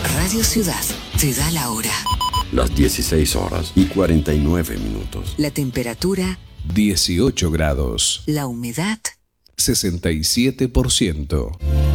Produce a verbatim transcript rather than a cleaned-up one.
Radio Ciudad te da la hora. Las dieciséis horas y cuarenta y nueve minutos. La temperatura dieciocho grados. La humedad sesenta y siete por ciento.